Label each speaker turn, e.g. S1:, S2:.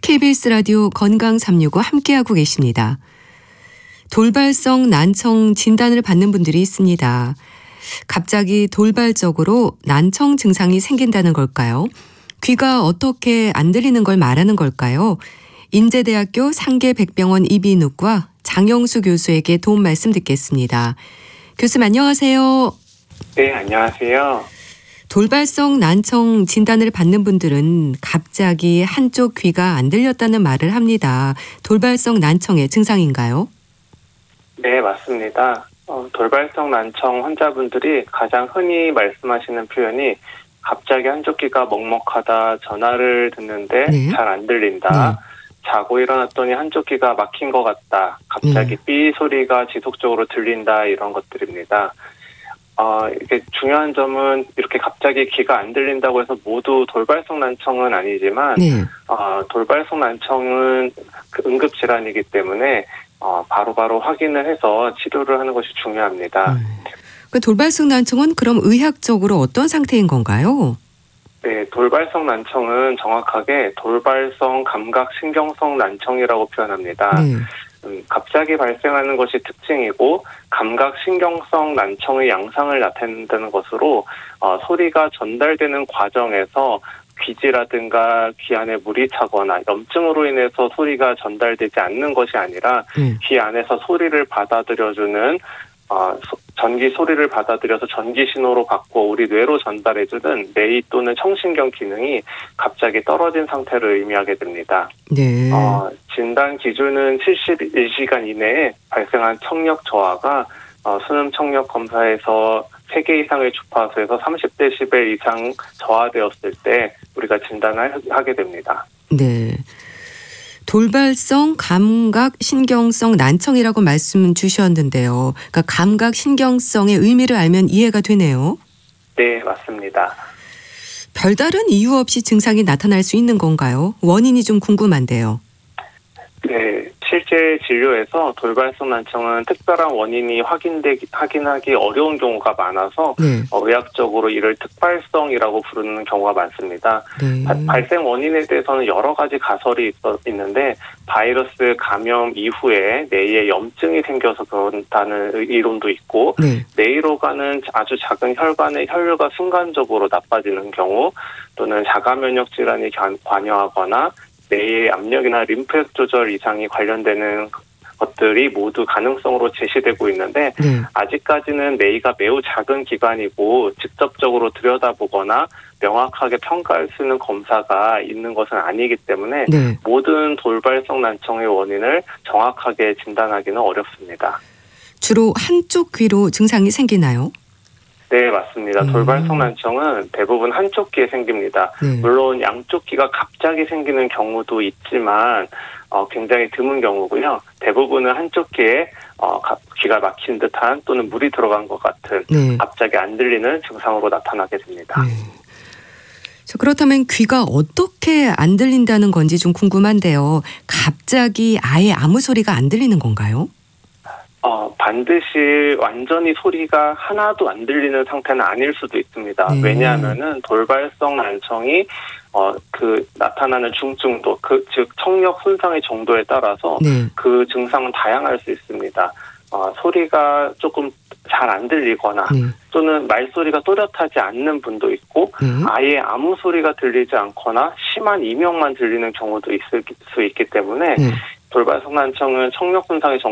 S1: KBS 라디오 건강 365 함께하고 계십니다. 돌발성 난청 진단을 받는 분들이 있습니다. 갑자기 돌발적으로 난청 증상이 생긴다는 걸까요? 귀가 어떻게 안 들리는 걸 말하는 걸까요? 인제대학교 상계백병원 이비인후과 장영수 교수에게 도움 말씀 듣겠습니다. 교수님 안녕하세요.
S2: 네, 안녕하세요.
S1: 돌발성 난청 진단을 받는 분들은 갑자기 한쪽 귀가 안 들렸다는 말을 합니다. 돌발성 난청의 증상인가요?
S2: 네, 맞습니다. 돌발성 난청 환자분들이 가장 흔히 말씀하시는 표현이 갑자기 한쪽 귀가 먹먹하다, 전화를 듣는데
S1: 네.
S2: 잘 안 들린다, 자고 일어났더니 한쪽 귀가 막힌 것 같다, 갑자기 삐 소리가 지속적으로 들린다, 이런 것들입니다. 이게 중요한 점은 이렇게 갑자기 귀가 안 들린다고 해서 모두 돌발성 난청은 아니지만 돌발성 난청은 응급질환이기 때문에 바로바로 확인을 해서 치료를 하는 것이 중요합니다.
S1: 그 돌발성 난청은 그럼 의학적으로 어떤 상태인 건가요?
S2: 네, 돌발성 난청은 정확하게 돌발성 감각신경성 난청이라고 표현합니다. 갑자기 발생하는 것이 특징이고 감각신경성 난청의 양상을 나타낸다는 것으로 소리가 전달되는 과정에서 귀지라든가 귀 안에 물이 차거나 염증으로 인해서 소리가 전달되지 않는 것이 아니라 귀 안에서 소리를 받아들여주는 전기 소리를 받아들여서 전기 신호로 바꿔 우리 뇌로 전달해주는 뇌 또는 청신경 기능이 갑자기 떨어진 상태를 의미하게 됩니다.
S1: 네.
S2: 진단 기준은 71시간 이내에 발생한 청력 저하가 수능 청력 검사에서 3개 이상의 주파수에서 30dB 이상 저하되었을 때 우리가 진단을 하게 됩니다.
S1: 네. 돌발성 감각신경성 난청이라고 말씀 주셨는데요. 그러니까 감각신경성의 의미를 알면 이해가 되네요.
S2: 네, 맞습니다.
S1: 별다른 이유 없이 증상이 나타날 수 있는 건가요? 원인이 좀 궁금한데요.
S2: 네, 실제 진료에서 돌발성 난청은 특별한 원인이 확인하기 어려운 경우가 많아서 의학적으로 이를 특발성이라고 부르는 경우가 많습니다. 발생 원인에 대해서는 여러 가지 가설이 있는데 바이러스 감염 이후에 뇌에 염증이 생겨서 그런다는 이론도 있고 뇌로 가는 아주 작은 혈관의 혈류가 순간적으로 나빠지는 경우 또는 자가면역 질환이 관여하거나 뇌의 압력이나 림프액 조절 이상이 관련되는 것들이 모두 가능성으로 제시되고 있는데 아직까지는 뇌가 매우 작은 기관이고 직접적으로 들여다보거나 명확하게 평가할 수 있는 검사가 있는 것은 아니기 때문에 모든 돌발성 난청의 원인을 정확하게 진단하기는 어렵습니다.
S1: 주로 한쪽 귀로 증상이 생기나요?
S2: 네, 맞습니다. 돌발성 난청은 대부분 한쪽 귀에 생깁니다. 물론 양쪽 귀가 갑자기 생기는 경우도 있지만 굉장히 드문 경우고요. 대부분은 한쪽 귀에 귀가 막힌 듯한 또는 물이 들어간 것 같은 갑자기 안 들리는 증상으로 나타나게 됩니다.
S1: 자, 그렇다면 귀가 어떻게 안 들린다는 건지 좀 궁금한데요. 갑자기 아예 아무 소리가 안 들리는 건가요?
S2: 반드시 완전히 소리가 하나도 안 들리는 상태는 아닐 수도 있습니다. 왜냐하면은 돌발성 난청이 나타나는 중증도, 즉 청력 손상의 정도에 따라서 그 증상은 다양할 수 있습니다. 소리가 조금 잘 안 들리거나 또는 말소리가 또렷하지 않는 분도 있고 아예 아무 소리가 들리지 않거나 심한 이명만 들리는 경우도 있을 수 있기 때문에 돌발성 난청은 청력 손상의